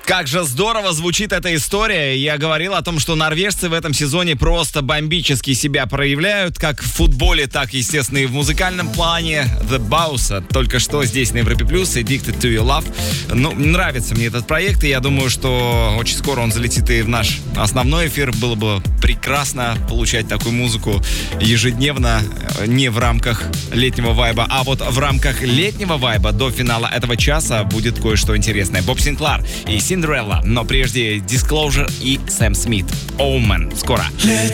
Как же здорово звучит эта история. Я говорил о том, что норвежцы в этом сезоне просто бомбически себя проявляют, как в футболе, так, естественно, и в музыкальном плане. The Boss только что здесь на Европе Плюс, Addicted to Your Love. Ну, нравится мне этот проект, и я думаю, что очень скоро он залетит и в наш основной эфир. Было бы прекрасно получать такую музыку ежедневно, не в рамках летнего вайба, а вот в рамках летнего вайба до финала этого часа будет кое-что интересное. Боб Синклар и Cinderella, но прежде Disclosure и Сэм Смит. Omen. Скоро.